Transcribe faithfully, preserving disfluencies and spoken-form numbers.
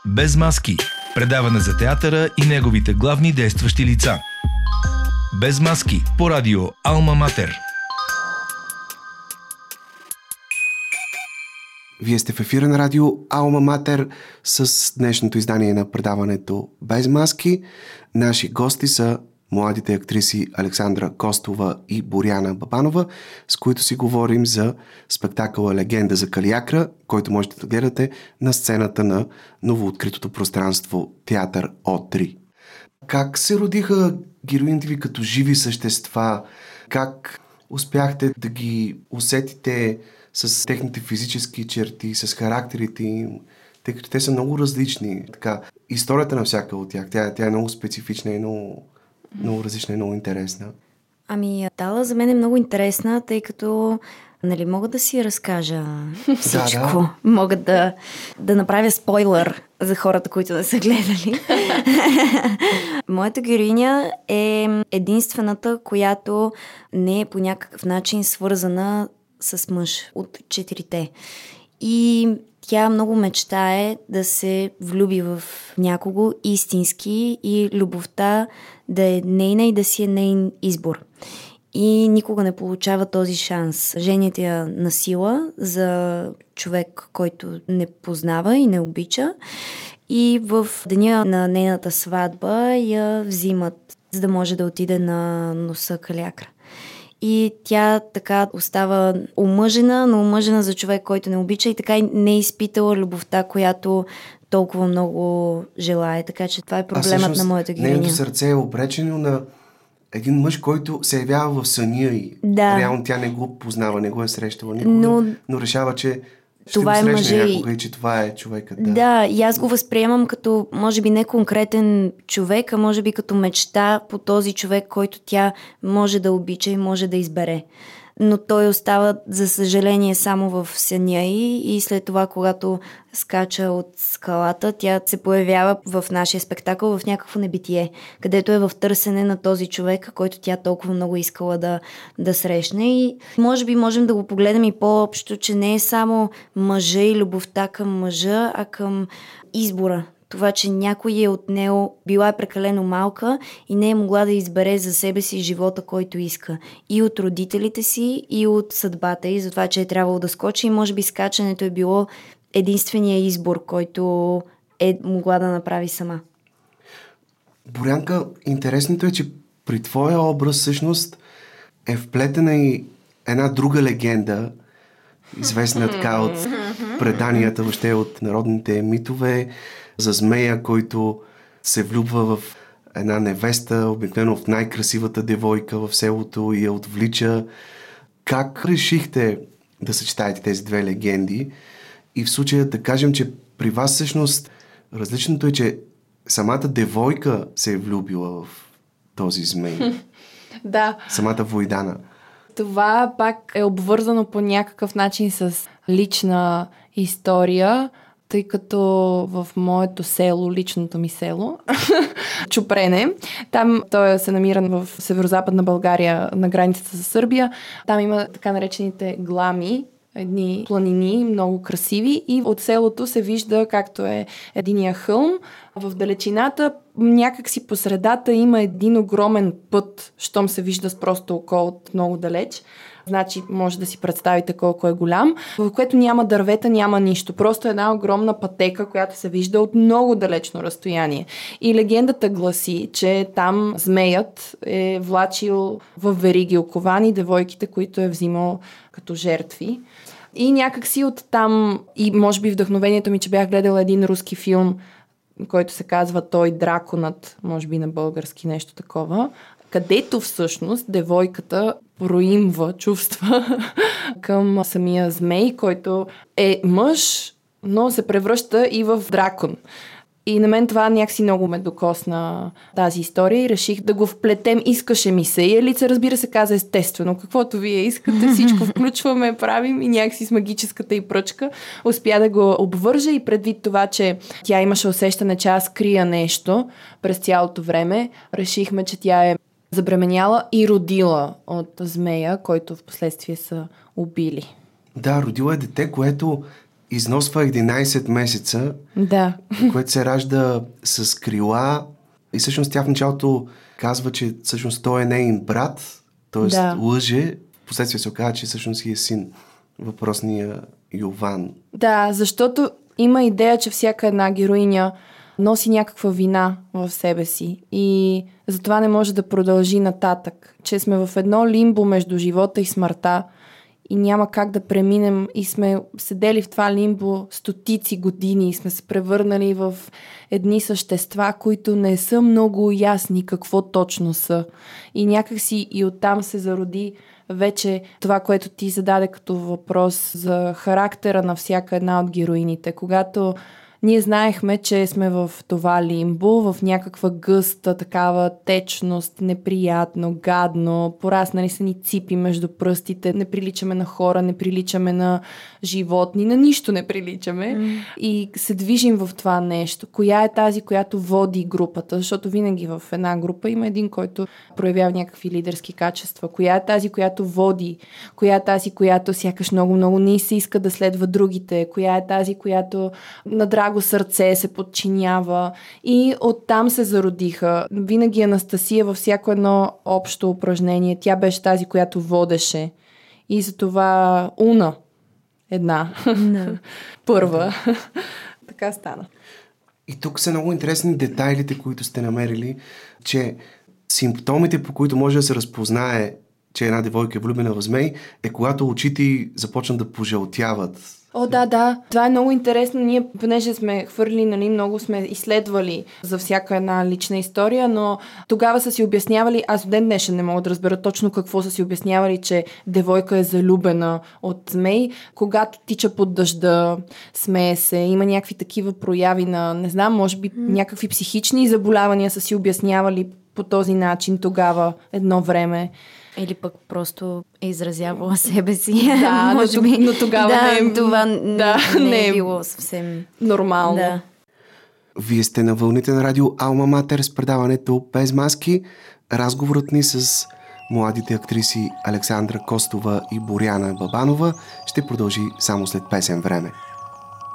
Без маски. Предаване за театъра и неговите главни действащи лица. Без маски. По радио Алма Матер. Вие сте в ефира на радио Алма Матер с днешното издание на предаването Без маски. Наши гости са младите актриси Александра Костова и Боряна Бабанова, с които си говорим за спектакъла Легенда за Калиакра, който можете да гледате на сцената на новооткритото пространство Театър О три. Как се родиха героините ви като живи същества? Как успяхте да ги усетите с техните физически черти, с характерите им, тъй като те са много различни. Така, историята на всяка от тях, тя, тя е много специфична и много, много различна и много интересна. Ами, Тала за мен е много интересна, тъй като нали, мога да си разкажа всичко. Да, да. Мога да, да направя спойлер за хората, които не са гледали. Моята героиня е единствената, която не е по някакъв начин свързана с мъж от четирите. И тя много мечтае да се влюби в някого истински и любовта да е нейна и да си е нейн избор. И никога не получава този шанс. Женят я на сила за човек, който не познава и не обича. И в деня на нейната сватба я взимат, за да може да отиде на носа Калиакра. И тя така остава омъжена, но омъжена за човек, който не обича и така и не е изпитала любовта, която толкова много желае. Така че това е проблемът на моята героиня. Нейното сърце е обречено на един мъж, който се явява в съня и да. Реално тя не го познава, не го е срещала никога, но, но решава, че ще това го е срещне мъже някога и че това е човекът. Да. да, и аз го възприемам като, може би не конкретен човек, а може би като мечта по този човек, който тя може да обича и може да избере. Но той остава, за съжаление, само в съня и, и след това, когато скача от скалата, тя се появява в нашия спектакъл в някакво небитие, където е в търсене на този човек, който тя толкова много искала да, да срещне. И може би можем да го погледнем и по-общо, че не е само мъжа и любовта към мъжа, а към избора. Това, че някой е от него била е прекалено малка и не е могла да избере за себе си живота, който иска. И от родителите си, и от съдбата, и за това, че е трябвало да скочи. И може би скачането е било единствения избор, който е могла да направи сама. Борянка, интересното е, че при твоя образ всъщност е вплетена и една друга легенда, известна така от преданията, въобще от народните митове, за змея, който се влюбва в една невеста, обикновено в най-красивата девойка в селото и я отвлича. Как решихте да съчетаете тези две легенди? И в случая да кажем, че при вас всъщност различното е, че самата девойка се е влюбила в този змей. Да. Самата Войдана. Това пак е обвързано по някакъв начин с лична история, тъй като в моето село, личното ми село, Чупрене, там той се намира в северо-западна България, на границата с Сърбия. Там има така наречените глами, едни планини, много красиви, и от селото се вижда както е единия хълм. В далечината, някак си по средата има един огромен път, щом се вижда с просто око от много далеч. Значи може да си представите колко е голям, в което няма дървета, няма нищо. Просто една огромна пътека, която се вижда от много далечно разстояние. И легендата гласи, че там змеят е влачил в вериги оковани девойките, които е взимал като жертви. И някак си оттам, и може би вдъхновението ми, че бях гледала един руски филм, който се казва Той драконът, може би на български нещо такова, където всъщност девойката проимва чувства към самия змей, който е мъж, но се превръща и в дракон. И на мен това някакси много ме докосна тази история и реших да го вплетем. Искаше ми се. И Елица, разбира се, каза естествено. Каквото вие искате, всичко включваме, правим, и някакси с магическата и пръчка успя да го обвържа, и предвид това, че тя имаше усещане, че аз крия нещо през цялото време, решихме, че тя е забременяла и родила от змея, който в последствие са убили. Да, родила е дете, което износва единайсет месеца, да. което се ражда с крила и всъщност тя в началото казва, че всъщност той е нейн брат, т.е. Да. лъже. Впоследствие се оказа, че всъщност е син, въпросния Йован. Да, защото има идея, че всяка една героиня носи някаква вина в себе си и затова не може да продължи нататък. Че сме в едно лимбо между живота и смъртта и няма как да преминем и сме седели в това лимбо стотици години и сме се превърнали в едни същества, които не са много ясни какво точно са. И някакси и оттам се зароди вече това, което ти зададе като въпрос за характера на всяка една от героините. Когато ние знаехме, че сме в това лимбо, в някаква гъста, такава течност, неприятно, гадно, пораснали са ни ципи между пръстите, не приличаме на хора, не приличаме на животни, на нищо не приличаме. Mm. И се движим в това нещо. Коя е тази, която води групата? Защото винаги в една група има един, който проявява някакви лидерски качества. Коя е тази, която води? Коя е тази, която сякаш много-много не се иска да следва другите? Коя е тази, която на драго сърце се подчинява? И оттам се зародиха. Винаги Анастасия във всяко едно общо упражнение, тя беше тази, която водеше. И затова Уна една. No. Първа. Така стана. И тук са много интересни детайлите, които сте намерили, че симптомите, по които може да се разпознае, че една девойка е влюбена в змей, е когато очите започнат да пожълтяват. О, да, да. Това е много интересно. Ние, понеже сме хвърли, нали, много сме изследвали за всяка една лична история, но тогава са си обяснявали, аз до ден днешен не мога да разбера точно какво са си обяснявали, че девойка е залюбена от змей. Когато тича под дъжда, смее се, има някакви такива прояви на, не знам, може би някакви психични заболявания са си обяснявали по този начин тогава едно време. Или пък просто е изразявала себе си. Да, може но, би, но тогава да, не, това да, не, не не е било съвсем нормално. Да. Вие сте на вълните на радио Алма Матер с предаването Без маски. Разговорът ни с младите актриси Александра Костова и Боряна Бабанова ще продължи само след песен време.